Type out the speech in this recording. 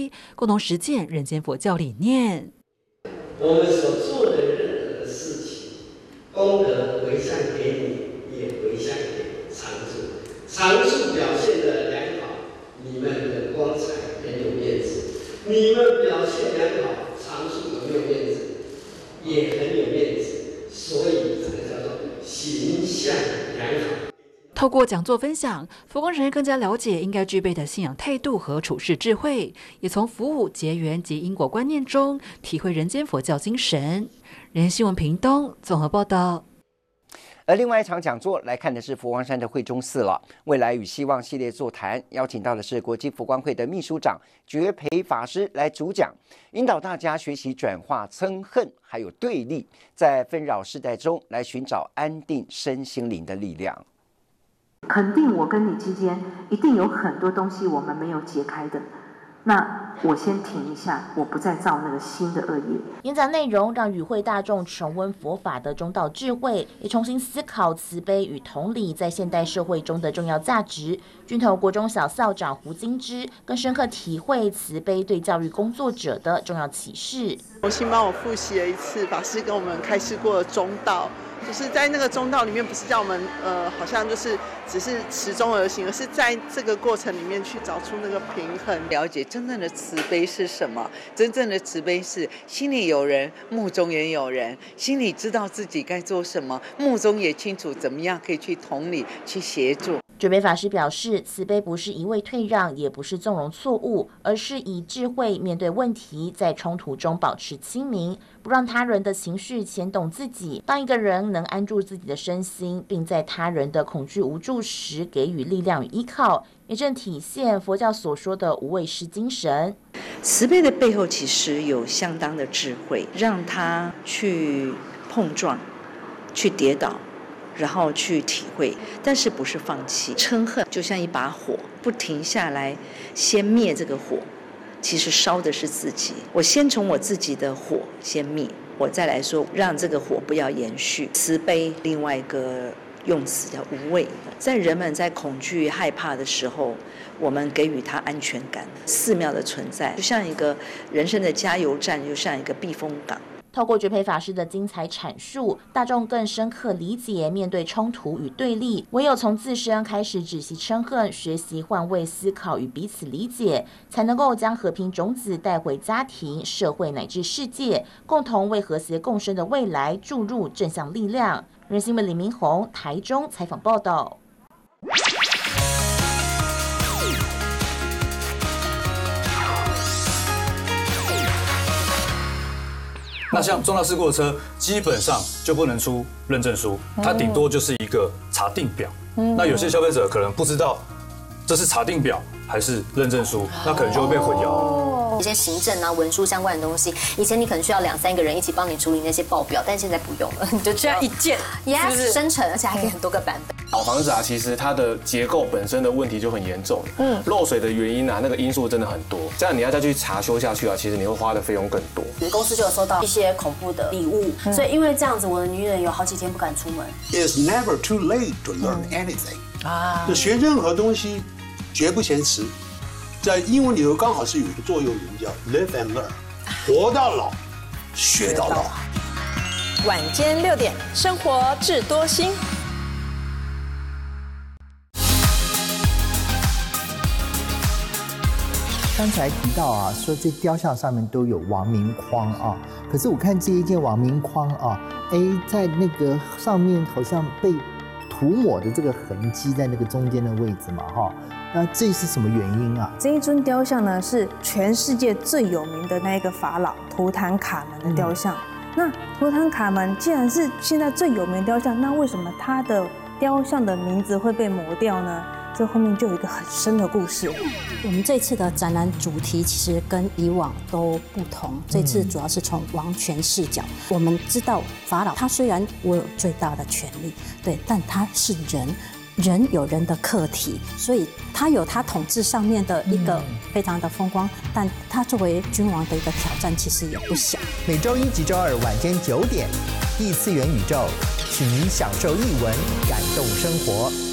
杯，共同实践人间佛教理念。 我们所做的任何的事情，功德回向给你，也回向给常住。常住表现得良好，你们的光彩很有面子；你们表现良好，常住有没有面子？也很有面子。所以这个叫做形象良好。 透过讲座分享，佛光人更加了解应该具备的信仰态度和处世智慧，也从服务、结缘及因果观念中体会人间佛教精神。人间新闻屏东综合报道。 而另外一场讲座来看的是佛光山的慧中寺了。未来与希望系列座谈，邀请到的是国际佛光会的秘书长觉培法师来主讲，引导大家学习转化憎恨还有对立，在纷扰世代中来寻找安定身心灵的力量。 肯定我跟你之间一定有很多东西我们没有解开的，那我先停一下，我不再造那个新的恶业。 演讲内容让与会大众重温佛法的中道智慧，也重新思考慈悲与同理在现代社会中的重要价值。军头国中小校长胡金枝更深刻体会慈悲对教育工作者的重要启示。 重新帮我复习了一次法师跟我们开示过的中道。就是在那个中道里面，不是叫我们好像就是只是持中而行，而是在这个过程里面去找出那个平衡， 了解真正的慈悲是什么。真正的慈悲是心里有人，目中也有人，心里知道自己该做什么，目中也清楚怎么样可以去同理去协助。 觉培法师表示，慈悲不是一味退让，也不是纵容错误，而是以智慧面对问题，在冲突中保持清明，不让他人的情绪牵动自己。当一个人能安住自己的身心，并在他人的恐惧无助时给予力量与依靠，也正体现佛教所说的无畏施精神。 慈悲的背后其实有相当的智慧，让他去碰撞，去跌倒，然后去体会，但是不是放弃。嗔恨就像一把火，不停下来先灭这个火，其实烧的是自己。我先从我自己的火先灭，我再来说让这个火不要延续。慈悲另外一个用词叫无畏，在人们在恐惧害怕的时候，我们给予他安全感。寺庙的存在就像一个人生的加油站，就像一个避风港。 透过觉培法师的精彩阐述，大众更深刻理解面对冲突与对立，唯有从自身开始止息嗔恨，学习换位思考与彼此理解，才能够将和平种子带回家庭、社会乃至世界，共同为和谐共生的未来注入正向力量。人新闻李明宏台中采访报道。 那像重大事故的车，基本上就不能出认证书，它顶多就是一个查定表。那有些消费者可能不知道这是查定表还是认证书，那可能就会被混淆。 一些行政啊、文书相关的东西，以前你可能需要2-3个人一起帮你处理那些报表，但现在不用了，你就只要一键 ，yes 生成，而且还可以很多个版本。 老房子啊，其实它的结构本身的问题就很严重，漏水的原因啊，那个因素真的很多，这样你要再去查修下去啊，其实你会花的费用更多。 公司就有收到一些恐怖的礼物，所以因为这样子，我的女人有好几天不敢出门。 It's never too late to learn anything。就学任何东西，绝不嫌迟。在英文里头刚好是有一个座右铭叫 "Live and learn"， 活到老，学到老。 晚间6点，生活智多星。 刚才提到啊，说这雕像上面都有王明框啊，可是我看这一件王明框啊，在那个上面好像被涂抹的这个痕迹在那个中间的位置嘛，哈，那这是什么原因啊？ 这一尊雕像呢，是全世界最有名的那一个法老图坦卡门的雕像。那图坦卡门既然是现在最有名的雕像，那为什么他的雕像的名字会被磨掉呢？这后面就有一个很深的故事。 我们这次的展览主题其实跟以往都不同，这次主要是从王权视角。我们知道法老他虽然握有最大的权力，对，但他是人。人有人的课题，所以他有他统治上面的一个非常的风光，但他作为君王的一个挑战其实也不小。 每周1及周2晚间9点，异次元宇宙，请您享受艺文，感动生活。